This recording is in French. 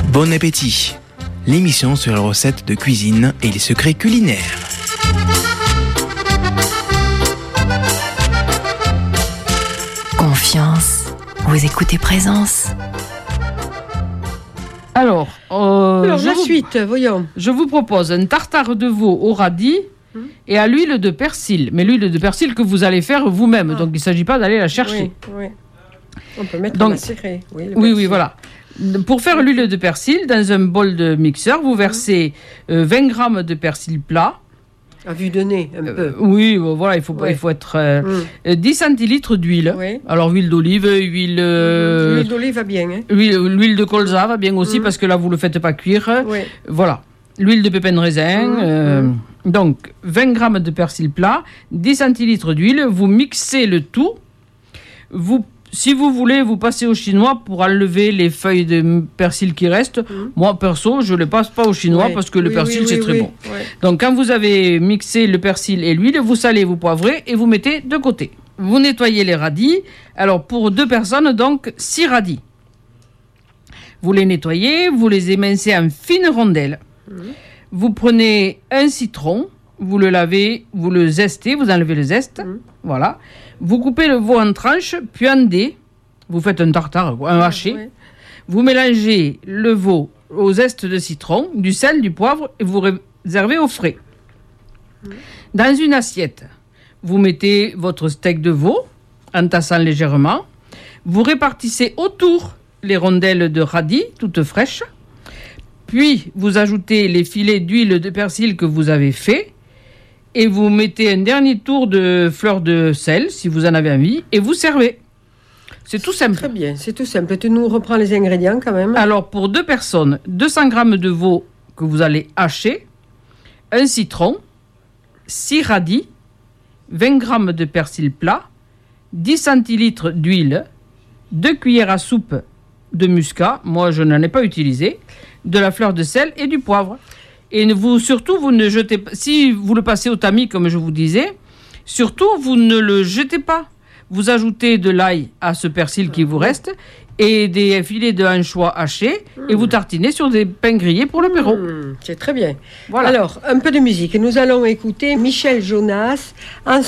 Bon appétit. L'émission sur les recettes de cuisine et les secrets culinaires. Confiance. Vous écoutez Présence. Alors, suite, voyons. Je vous propose un tartare de veau au radis et à l'huile de persil. Mais l'huile de persil que vous allez faire vous-même. Donc, il ne s'agit pas d'aller la chercher. Oui. On peut mettre donc, macéré. Oui, voilà. Pour faire l'huile de persil, dans un bol de mixeur, vous versez 20 grammes de persil plat. À vue de nez, un peu. Oui, voilà, il faut être 10 centilitres d'huile. Oui. Alors, huile d'olive, L'huile d'olive va bien. Hein. L'huile de colza va bien aussi, parce que là, vous ne le faites pas cuire. Oui. Voilà. L'huile de pépins de raisin. Donc, 20 grammes de persil plat, 10 centilitres d'huile. Vous mixez le tout. Si vous voulez, vous passez au chinois pour enlever les feuilles de persil qui restent. Moi, perso, je ne les passe pas au chinois parce que le persil, c'est très bon. Oui. Donc, quand vous avez mixé le persil et l'huile, vous salez, vous poivrez et vous mettez de côté. Vous nettoyez les radis. Alors, pour 2 personnes, donc 6 radis. Vous les nettoyez, vous les émincez en fines rondelles. Vous prenez un citron, vous le lavez, vous le zestez, vous enlevez le zeste. Voilà. Vous coupez le veau en tranches, puis en dés. Vous faites un tartare, un haché. Oui. Vous mélangez le veau au zeste de citron, du sel, du poivre, et vous réservez au frais. Dans une assiette, vous mettez votre steak de veau, en tassant légèrement. Vous répartissez autour les rondelles de radis, toutes fraîches. Puis, vous ajoutez les filets d'huile de persil que vous avez fait. Et vous mettez un dernier tour de fleur de sel, si vous en avez envie, et vous servez. C'est tout simple. Très bien, c'est tout simple. Tu nous reprends les ingrédients quand même. Alors, pour 2 personnes, 200 grammes de veau que vous allez hacher, un citron, 6 radis, 20 grammes de persil plat, 10 centilitres d'huile, 2 cuillères à soupe de muscat, moi je n'en ai pas utilisé, de la fleur de sel et du poivre. Et surtout, vous ne jetez pas. Si vous le passez au tamis, comme je vous disais, surtout, vous ne le jetez pas. Vous ajoutez de l'ail à ce persil qui vous reste et des filets de anchois hachés et vous tartinez sur des pains grillés pour l'apéro. C'est très bien. Voilà. Alors, un peu de musique. Nous allons écouter Michel Jonas,